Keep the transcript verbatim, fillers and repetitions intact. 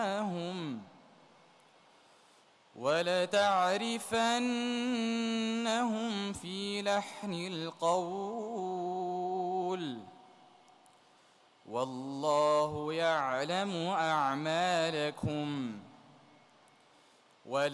هم ولتعرفنهم في لحن القول والله يعلم أعمالكم